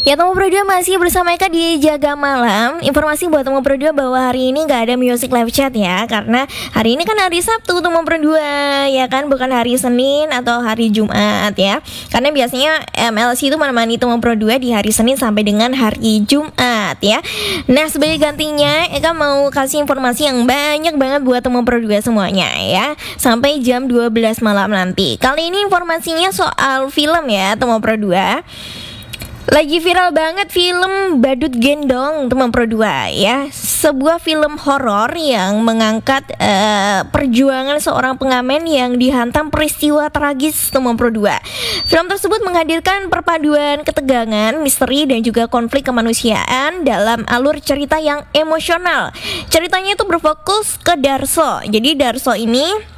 Ya, Temu Pro 2 masih bersama Eka di Jaga Malam. Informasi buat Temu Pro 2 bahwa hari ini gak ada music live chat ya, karena hari ini kan hari Sabtu Temu Pro 2, ya kan, bukan hari Senin atau hari Jumat ya. Karena biasanya MLC itu menemani Temu Pro 2 di hari Senin sampai dengan hari Jumat ya. Nah, sebagai gantinya Eka mau kasih informasi yang banyak banget buat Temu Pro 2 semuanya ya, sampai jam 12 malam nanti. Kali ini informasinya soal film ya, Temu Pro 2. Lagi viral banget film Badut Gendong Temu Pro 2 ya. Sebuah film horor yang mengangkat perjuangan seorang pengamen yang dihantam peristiwa tragis Temu Pro 2. Film tersebut menghadirkan perpaduan ketegangan, misteri dan juga konflik kemanusiaan dalam alur cerita yang emosional. Ceritanya itu berfokus ke Darso. Jadi Darso ini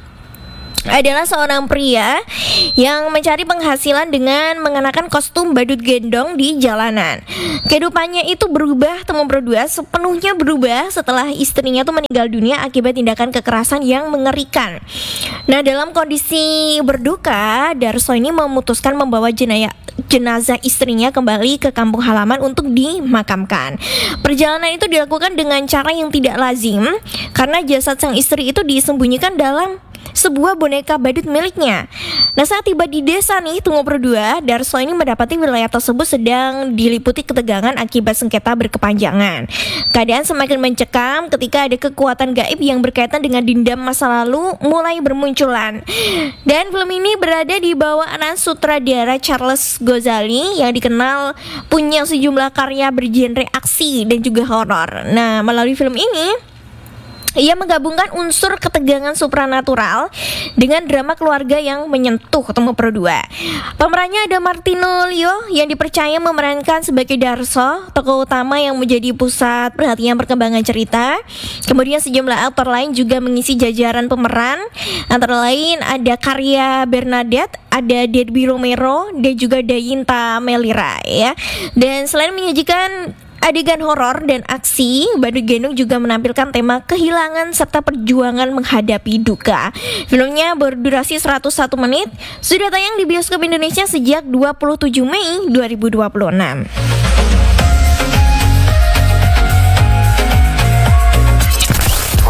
adalah seorang pria yang mencari penghasilan dengan mengenakan kostum badut gendong di jalanan. Kehidupannya itu berubah, Temu Pro 2 sepenuhnya berubah setelah istrinya tuh meninggal dunia akibat tindakan kekerasan yang mengerikan. Nah, dalam kondisi berduka, Darso ini memutuskan membawa jenazah istrinya kembali ke kampung halaman untuk dimakamkan. Perjalanan itu dilakukan dengan cara yang tidak lazim karena jasad sang istri itu disembunyikan dalam sebuah boneka badut miliknya. Nah, saat tiba di desa nih Temu Pro 2, Darso ini mendapati wilayah tersebut sedang diliputi ketegangan akibat sengketa berkepanjangan. Keadaan semakin mencekam ketika ada kekuatan gaib yang berkaitan dengan dendam masa lalu mulai bermunculan. Dan film ini berada di bawaan sutradara Charles Ghazali yang dikenal punya sejumlah karya bergenre aksi dan juga horor. Nah, melalui film ini ia menggabungkan unsur ketegangan supranatural dengan drama keluarga yang menyentuh Temu Pro 2. Pemerannya ada Martino Leo yang dipercaya memerankan sebagai Darso, tokoh utama yang menjadi pusat perhatian perkembangan cerita. Kemudian sejumlah aktor lain juga mengisi jajaran pemeran, antara lain ada Karya Bernadette, ada Debbie Romero dan juga Dayinta Melira ya. Dan selain menyajikan adegan horor dan aksi, Badut Gendong juga menampilkan tema kehilangan serta perjuangan menghadapi duka. Filmnya berdurasi 101 menit, sudah tayang di bioskop Indonesia sejak 27 Mei 2026.